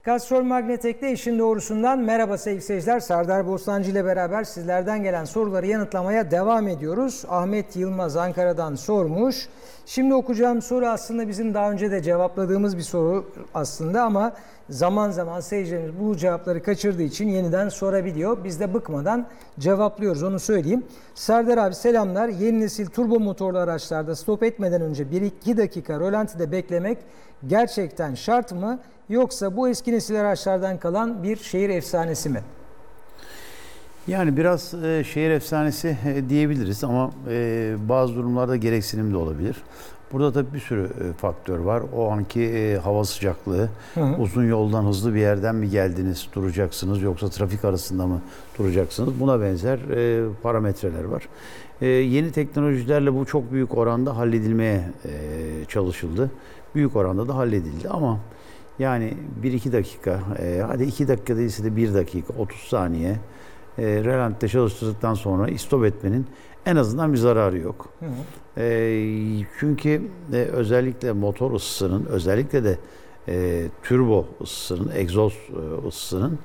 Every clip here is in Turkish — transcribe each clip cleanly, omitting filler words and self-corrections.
Castrol Magnetek'te işin doğrusundan merhaba sevgili seyirciler. Serdar Bostancı ile beraber sizlerden gelen soruları yanıtlamaya devam ediyoruz. Ahmet Yılmaz Ankara'dan sormuş. Şimdi okuyacağım soru aslında bizim daha önce de cevapladığımız bir soru aslında ama zaman zaman seyircilerimiz bu cevapları kaçırdığı için yeniden sorabiliyor. Biz de bıkmadan cevaplıyoruz, onu söyleyeyim. Serdar abi selamlar. Yeni nesil turbo motorlu araçlarda stop etmeden önce 1-2 dakika rölantide beklemek gerçekten şart mı? Yoksa bu eski nesil araçlardan kalan bir şehir efsanesi mi? Yani biraz şehir efsanesi diyebiliriz ama bazı durumlarda gereksinim de olabilir. Burada tabii bir sürü faktör var. O anki hava sıcaklığı, uzun yoldan hızlı bir yerden mi geldiniz, duracaksınız yoksa trafik arasında mı duracaksınız? Buna benzer parametreler var. Yeni teknolojilerle bu çok büyük oranda halledilmeye çalışıldı. Büyük oranda da halledildi ama yani 1-2 dakika, hadi 2 dakika değilse de 1 dakika, 30 saniye rölantide çalıştırdıktan sonra istop etmenin en azından bir zararı yok. Çünkü özellikle motor ısısının, özellikle de turbo ısısının, egzoz ısısının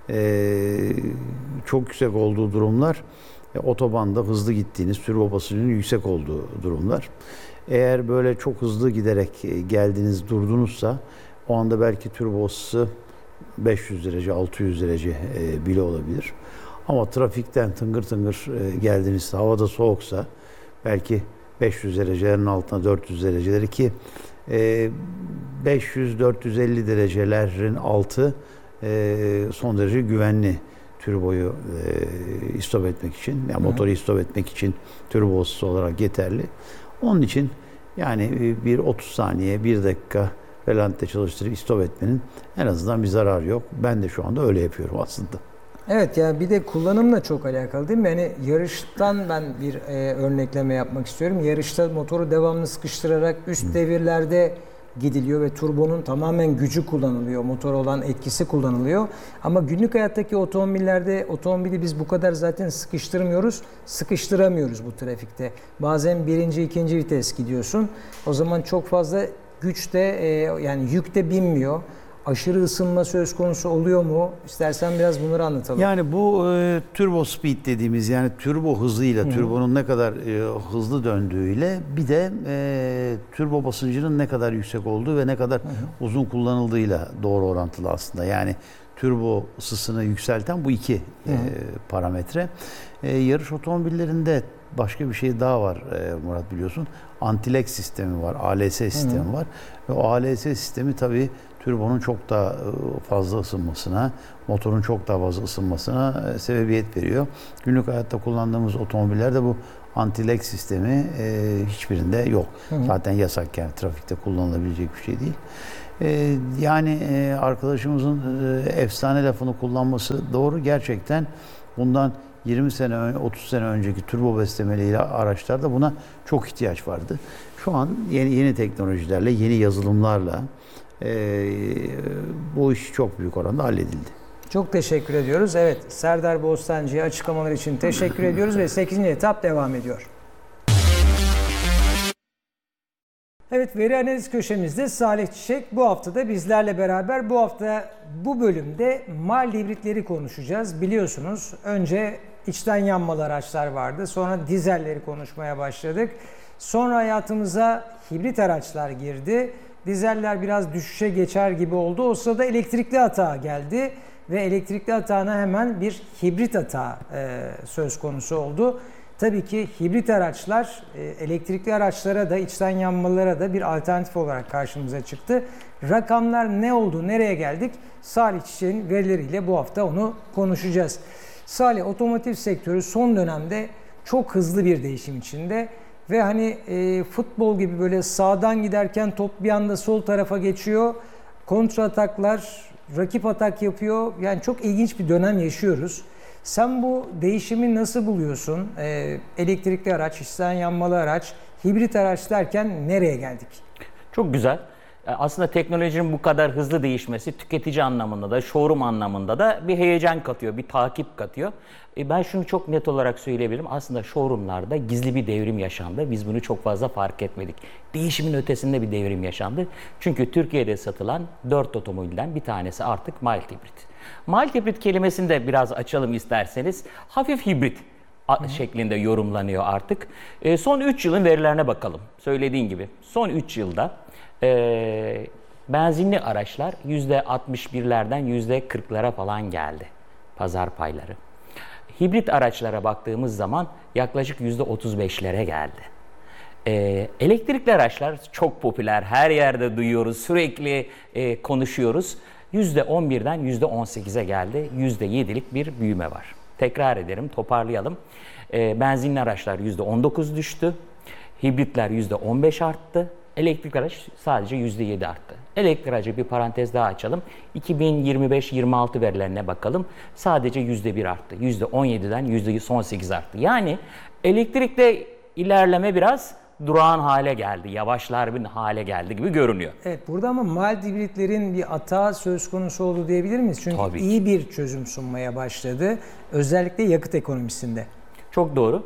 çok yüksek olduğu durumlar, otobanda hızlı gittiğiniz, turbo basıncının yüksek olduğu durumlar. Eğer böyle çok hızlı giderek geldiniz, durdunuzsa o anda belki turbo ısısı 500 derece, 600 derece bile olabilir. Ama trafikten tıngır tıngır geldiniz, havada soğuksa belki 500 derecelerin altına 400 dereceleri ki 500-450 derecelerin altı son derece güvenli turboyu istop etmek için, yani motoru istop etmek için turbo ısısı olarak yeterli. Onun için yani bir 30 saniye, 1 dakika rölantide çalıştırıp istop etmenin en azından bir zararı yok. Ben de şu anda öyle yapıyorum aslında. Evet, yani bir de kullanımla çok alakalı değil mi? Yani yarıştan ben bir örnekleme yapmak istiyorum. Yarışta motoru devamlı sıkıştırarak üst devirlerde gidiliyor ve turbonun tamamen gücü kullanılıyor. Motor olan etkisi kullanılıyor. Ama günlük hayattaki otomobillerde otomobili biz bu kadar zaten sıkıştırmıyoruz. Sıkıştıramıyoruz bu trafikte. Bazen birinci, ikinci vites gidiyorsun. O zaman çok fazla güç de yani yük de binmiyor. Aşırı ısınma söz konusu oluyor mu? İstersen biraz bunları anlatalım. Yani bu turbo speed dediğimiz, yani turbo hızıyla, turbonun ne kadar hızlı döndüğüyle bir de turbo basıncının ne kadar yüksek olduğu ve ne kadar uzun kullanıldığıyla doğru orantılı aslında. Yani turbo ısısını yükselten bu iki parametre. Yarış otomobillerinde başka bir şey daha var Murat, biliyorsun. Anti-lag sistemi var, ALS sistemi var. Ve o ALS sistemi tabii turbonun çok daha fazla ısınmasına, motorun çok daha fazla ısınmasına sebebiyet veriyor. Günlük hayatta kullandığımız otomobillerde bu anti-lag sistemi hiçbirinde yok. Zaten yasak, yani trafikte kullanılabilecek bir şey değil. Yani arkadaşımızın efsane lafını kullanması doğru. Gerçekten bundan 20 sene, 30 sene önceki turbo beslemeli araçlarda buna çok ihtiyaç vardı. Şu an yeni teknolojilerle, yeni yazılımlarla bu iş çok büyük oranda halledildi. Çok teşekkür ediyoruz. Evet, Serdar Bostancı'ya açıklamalar için teşekkür ediyoruz ve 8. etap devam ediyor. Evet, veri analiz köşemizde Salih Çiçek bu hafta da bizlerle beraber. Bu hafta bu bölümde mild hibritleri konuşacağız. Biliyorsunuz önce içten yanmalı araçlar vardı. Sonra dizelleri konuşmaya başladık. Sonra hayatımıza hibrit araçlar girdi. Dizeller biraz düşüşe geçer gibi oldu. O sırada elektrikli atağı geldi ve elektrikli atağına hemen bir hibrit atağı söz konusu oldu. Tabii ki hibrit araçlar elektrikli araçlara da, içten yanmalara da bir alternatif olarak karşımıza çıktı. Rakamlar ne oldu, nereye geldik? Salih Çiçek'in verileriyle bu hafta onu konuşacağız. Salih, otomotiv sektörü son dönemde çok hızlı bir değişim içinde. Ve hani futbol gibi böyle sağdan giderken top bir anda sol tarafa geçiyor. Kontra ataklar, rakip atak yapıyor. Yani çok ilginç bir dönem yaşıyoruz. Sen bu değişimi nasıl buluyorsun? Elektrikli araç, içten yanmalı araç, hibrit araç derken nereye geldik? Çok güzel. Aslında teknolojinin bu kadar hızlı değişmesi tüketici anlamında da, showroom anlamında da bir heyecan katıyor, bir takip katıyor. Ben şunu çok net olarak söyleyebilirim. Aslında showroomlarda gizli bir devrim yaşandı. Biz bunu çok fazla fark etmedik. Değişimin ötesinde bir devrim yaşandı. Çünkü Türkiye'de satılan 4 otomobilden bir tanesi artık mild hibrit. Mild hibrit kelimesini de biraz açalım isterseniz. Hafif hibrit şeklinde yorumlanıyor artık. Son 3 yılın verilerine bakalım. Söylediğin gibi son 3 yılda benzinli araçlar %61'lerden %40'lara falan geldi pazar payları. Hibrit araçlara baktığımız zaman yaklaşık %35'lere geldi. Elektrikli araçlar çok popüler, her yerde duyuyoruz, sürekli konuşuyoruz. %11'den %18'e geldi, %7'lik bir büyüme var. Tekrar ederim, toparlayalım. Benzinli araçlar %19 düştü, hibritler %15 arttı, elektrikli araç sadece %7 arttı. Elektrikli aracı bir parantez daha açalım. 2025-26 verilerine bakalım. Sadece %1 arttı. %17'den %18 arttı. Yani elektrikte ilerleme biraz durağan hale geldi. Yavaşlar bir hale geldi gibi görünüyor. Evet, burada ama mild hibritlerin bir atağı söz konusu oldu diyebilir miyiz? Çünkü Tabii ki. iyi bir çözüm sunmaya başladı. Özellikle yakıt ekonomisinde. Çok doğru.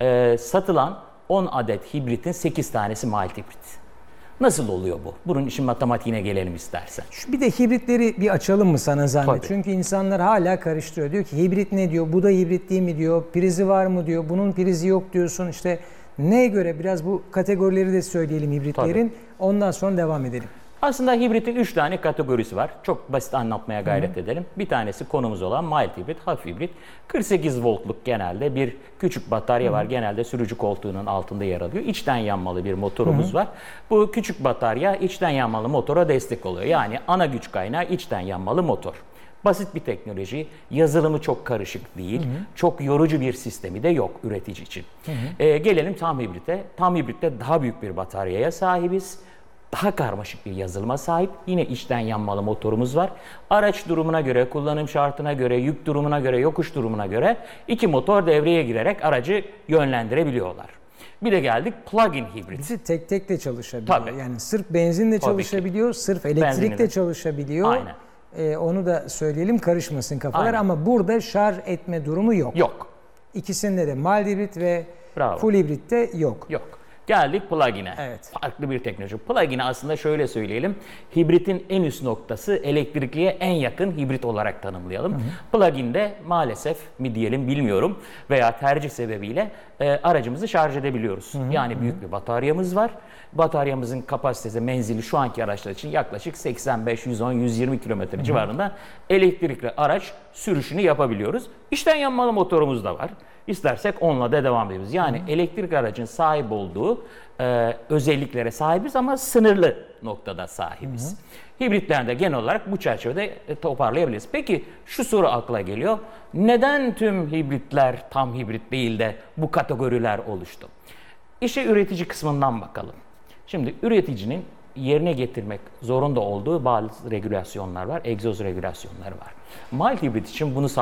Satılan 10 adet hibritin 8 tanesi mild hibrit. Nasıl oluyor bu? Bunun işin matematiğine gelelim istersen. Bir de hibritleri bir açalım mı sana zahmet? Tabii. Çünkü insanlar hala karıştırıyor. Diyor ki hibrit ne diyor? Bu da hibrit değil mi diyor? Prizi var mı diyor? Bunun prizi yok diyorsun. İşte neye göre biraz bu kategorileri de söyleyelim hibritlerin. Ondan sonra devam edelim. Aslında hibritin 3 tane kategorisi var. Çok basit anlatmaya gayret edelim. Bir tanesi konumuz olan mild hibrit, hafif hibrit. 48 voltluk genelde bir küçük batarya var. Genelde sürücü koltuğunun altında yer alıyor. İçten yanmalı bir motorumuz var. Bu küçük batarya içten yanmalı motora destek oluyor. Yani ana güç kaynağı içten yanmalı motor. Basit bir teknoloji, yazılımı çok karışık değil, çok yorucu bir sistemi de yok üretici için. Gelelim tam hibrite. Tam hibritte daha büyük bir bataryaya sahibiz. Daha karmaşık bir yazılıma sahip. Yine içten yanmalı motorumuz var. Araç durumuna göre, kullanım şartına göre, yük durumuna göre, yokuş durumuna göre iki motor devreye girerek aracı yönlendirebiliyorlar. Bir de geldik plug-in hibrit. Bizi tek tek de çalışabiliyor. Tabii. Yani sırf benzinle Tabii çalışabiliyor, sırf elektrik Benzinle de de. çalışabiliyor. Aynen. Onu da söyleyelim, karışmasın kafalar. Aynen. Ama burada şarj etme durumu yok. Yok. İkisinde de mild hibrit ve Bravo. full hibritte yok. Yok. Geldik plug-in'e. Evet. Farklı bir teknoloji. Plug-in'e aslında şöyle söyleyelim. Hibritin en üst noktası elektrikliye en yakın hibrit olarak tanımlayalım. Plug-in'de maalesef mi diyelim bilmiyorum veya tercih sebebiyle aracımızı şarj edebiliyoruz. Yani büyük bir bataryamız var. Bataryamızın kapasitesi, menzili şu anki araçlar için yaklaşık 85, 110, 120 kilometre civarında elektrikli araç sürüşünü yapabiliyoruz. İçten yanmalı motorumuz da var. İstersek onunla da devam ediyoruz. Yani elektrik aracın sahip olduğu özelliklere sahibiz ama sınırlı noktada sahibiz. Hibritlerde genel olarak bu çerçevede toparlayabiliriz. Peki şu soru akla geliyor. Neden tüm hibritler tam hibrit değil de bu kategoriler oluştu? İşe üretici kısmından bakalım. Şimdi üreticinin yerine getirmek zorunda olduğu bazı regülasyonlar var, egzoz regülasyonları var. Mild hibrit için bunu